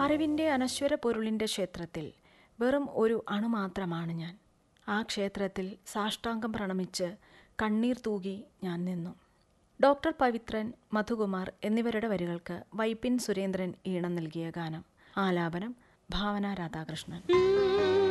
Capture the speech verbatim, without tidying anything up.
അറിവിൻ്റെ അനശ്വര പൊരുളിൻ്റെ ക്ഷേത്രത്തിൽ വെറും ഒരു അണുമാത്രമാണ് ഞാൻ. ആ ക്ഷേത്രത്തിൽ സാഷ്ടാംഗം പ്രണമിച്ച് കണ്ണീർ തൂകി ഞാൻ നിന്നു. ഡോക്ടർ പവിത്രൻ, മധുകുമാർ എന്നിവരുടെ വരികൾക്ക് വൈപ്പിൻ സുരേന്ദ്രൻ ഈണം നൽകിയ ഗാനം. ആലാപനം ഭാവന രാധാകൃഷ്ണൻ.